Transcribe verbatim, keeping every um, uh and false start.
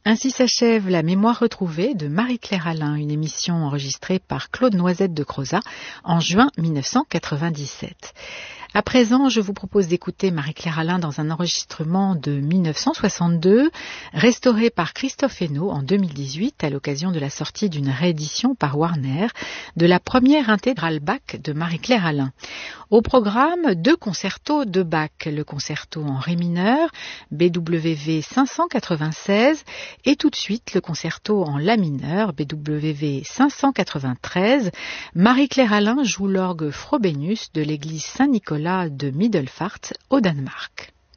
Ainsi s'achève La mémoire retrouvée de Marie-Claire Alain, une émission enregistrée par Claude Noisette de Crozat en juin mille neuf cent quatre-vingt-dix-sept. À présent, je vous propose d'écouter Marie-Claire Alain dans un enregistrement de mille neuf cent soixante-deux, restauré par Christophe Hainaut en deux mille dix-huit à l'occasion de la sortie d'une réédition par Warner de la première intégrale Bach de Marie-Claire Alain. Au programme, deux concertos de Bach, le concerto en ré mineur, B W V cinq cent quatre-vingt-seize, et tout de suite le concerto en la mineur, B W V cinq cent quatre-vingt-treize. Marie-Claire Alain joue l'orgue Frobenius de l'église Saint-Nicolas de Middelfart au Danemark.